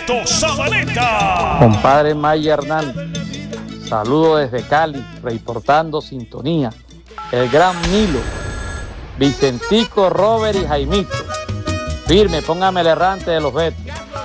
Alberto Zabaleta. Compadre Maya Hernández, saludo desde Cali, reportando sintonía. El gran Milo, Vicentico, Robert y Jaimito. Firme, póngame el errante de los Betos.